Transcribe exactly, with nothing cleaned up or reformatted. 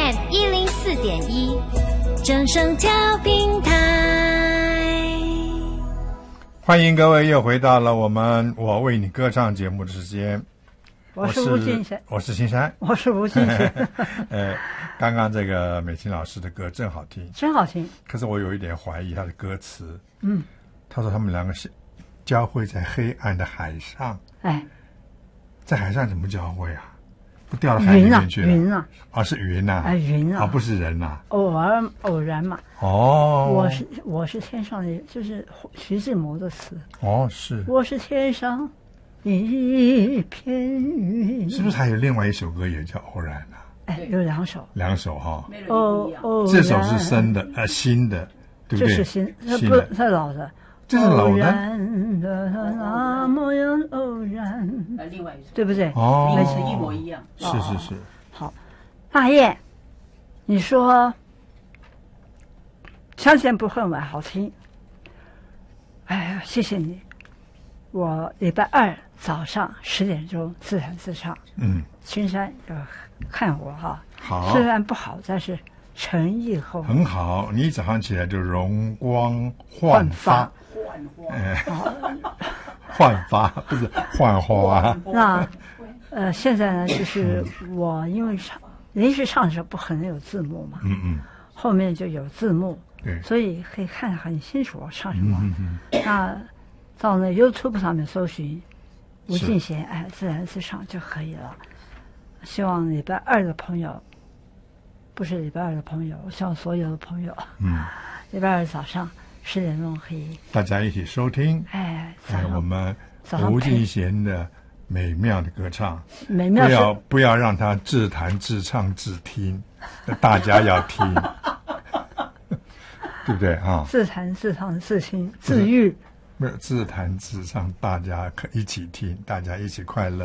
M 一零四点一，正声调频台。 欢迎各位又回到了我们我为你歌唱节目的时间。 我是吴敬贤， 我是青山， 我是吴敬贤。 呃，刚刚这个美琴老师的歌真好听， 真好听。 可是我有一点怀疑他的歌词。 嗯， 他说他们两个是交汇在黑暗的海上。 哎， 在海上怎么交汇啊？不掉到海里面去了？ 云啊， 啊，是云啊， 哎，云啊， 啊，不是人啊， 偶尔偶然嘛。 哦， 我是我是天上的，就是徐志摩的词。 哦，是， 我是天上一片云。 是不是还有另外一首歌也叫偶然啊？ 哎，有两首， 两首哈。 哦哦， 这首是新的，呃，新的，对不对？ 这是新，这新不的， 这老的。 这是老的。 偶然的那么样偶然， 呃，另外一首， 对不对？ 哦， 名字一模一样。 是是是。 好，大雁，你说相见不恨晚好听。哎呀，谢谢你。我礼拜二早上十点钟自弹自唱。 嗯， 青山要看我哈。 好， 虽然不好，但是诚意厚。 很好，你早上起来就容光焕发。哎，焕发不是焕花。 那呃，现在呢，就是我因为唱临时唱的时候不可能有字幕嘛， 嗯嗯， 后面就有字幕， 对， 所以可以看得很清楚我唱什么。 嗯嗯， 那到那 YouTube 上面搜寻吴敬贤，哎，自弹自唱就可以了。希望礼拜二的朋友，不是礼拜二的朋友，我希望所有的朋友， 嗯， 礼拜二早上十点钟可以大家一起收听， 哎， 哎，我们吴敬贤的美妙的歌唱， 美妙不要不要让他自弹自唱自听，大家要听，对不对啊？ 自弹自唱自听自愈， 没有自弹自唱，大家可一起听，大家一起快乐。